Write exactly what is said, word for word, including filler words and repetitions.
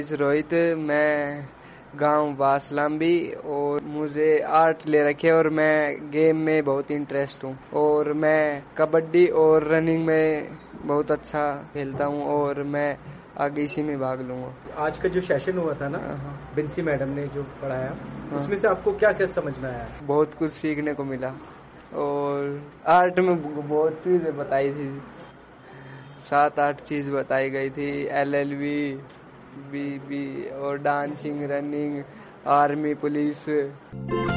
रोहित, मैं गांव बासलाम्बी और मुझे आर्ट ले रखे और मैं गेम में बहुत इंटरेस्ट हूँ और मैं कबड्डी और रनिंग में बहुत अच्छा खेलता हूँ और मैं आगे इसी में भाग लूंगा। आज का जो सेशन हुआ था ना, बिंसी मैडम ने जो पढ़ाया, उसमें से आपको क्या क्या समझ में आया? बहुत कुछ सीखने को मिला और आर्ट में बहुत चीजें बताई थी, सात आठ चीज बताई गई थी, L L B, B B और डांसिंग, रनिंग, आर्मी, पुलिस।